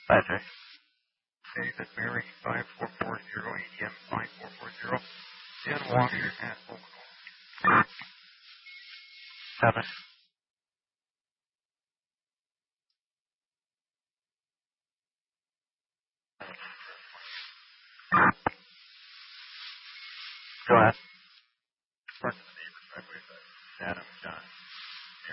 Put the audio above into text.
Roger. David Mary 5440 ADM 5440 in Washington. 7. Go ahead. Front of the neighbor's driveway, Adam.